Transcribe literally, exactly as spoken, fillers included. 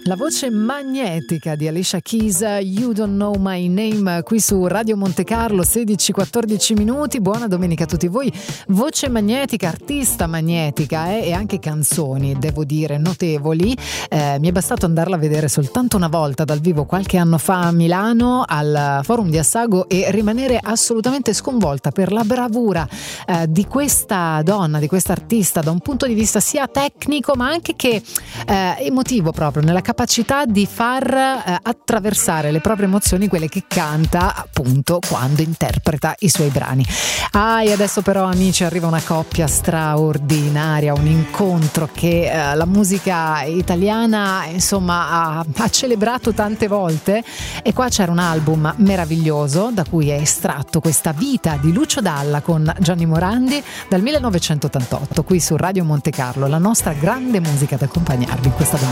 La voce magnetica di Alicia Keys, You Don't Know My Name, qui su Radio Monte Carlo, sedici quattordici minuti. Buona domenica a tutti voi. Voce magnetica, artista magnetica eh, e anche canzoni, devo dire, notevoli. Eh, mi è bastato andarla a vedere soltanto una volta dal vivo qualche anno fa a Milano al Forum di Assago e rimanere assolutamente sconvolta per la bravura eh, di questa donna, di questa artista, da un punto di vista sia tecnico ma anche che eh, emotivo, proprio nella capacità capacità di far eh, attraversare le proprie emozioni, quelle che canta appunto quando interpreta i suoi brani. Ah, e adesso però, amici, arriva una coppia straordinaria, un incontro che eh, la musica italiana insomma ha, ha celebrato tante volte, e qua c'era un album meraviglioso da cui è estratto questa Vita di Lucio Dalla con Gianni Morandi dal millenovecentottantotto, qui su Radio Monte Carlo, la nostra grande musica ad accompagnarvi in questa domenica.